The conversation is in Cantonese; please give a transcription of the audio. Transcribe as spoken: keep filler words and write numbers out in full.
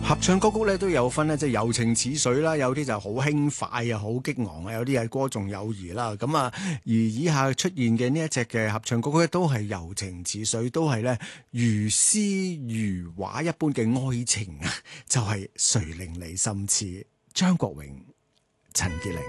合唱歌曲咧都有分咧，即係柔情似水啦，有啲就好輕快啊，好激昂啊，有啲係歌頌友誼啦。咁啊，而以下出現嘅呢一隻嘅合唱歌曲都係柔情似水，都係咧如詩如畫一般嘅愛情啊，就係、是、誰令你心痴？張國榮、陳潔靈。